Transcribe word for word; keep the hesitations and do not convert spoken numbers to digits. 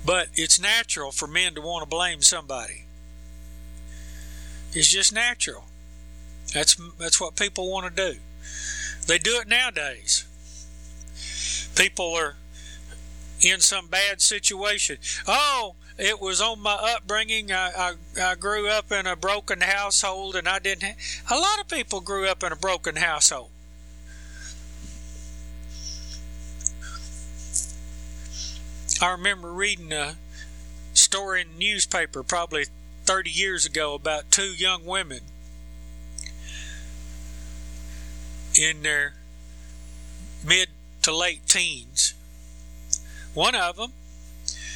But it's natural for men to want to blame somebody. It's just natural. That's that's what people want to do. They do it nowadays. People are in some bad situation. Oh, it was on my upbringing. I, I, I grew up in a broken household, and I didn't ha-. A lot of people grew up in a broken household. I remember reading a story in the newspaper probably thirty years ago about two young women in their mid to late teens. One of them